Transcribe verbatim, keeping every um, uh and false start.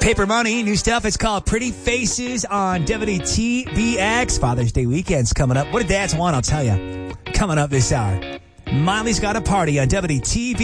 Paper Money, new stuff. It's called Pretty Faces on W T B X. Father's Day weekend's coming up. What do dads want? I'll tell you. Coming up this hour. Miley's Got a Party on W T B X.